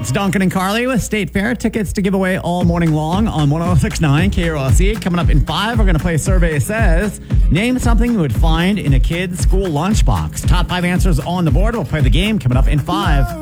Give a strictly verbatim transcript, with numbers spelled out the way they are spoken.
It's Duncan and Carly with State Fair tickets to give away all morning long on one oh six point nine K R O C. Coming up in five, we're going to play Survey Says. Name something you would find in a kid's school lunchbox. Top five answers on the board. We'll play the game coming up in five.